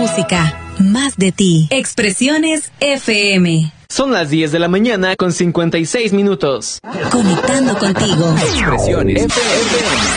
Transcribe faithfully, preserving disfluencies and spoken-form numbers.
música, más de ti. Expresiones F M. Son las diez de la mañana con cincuenta y seis minutos. Conectando contigo. Expresiones F M.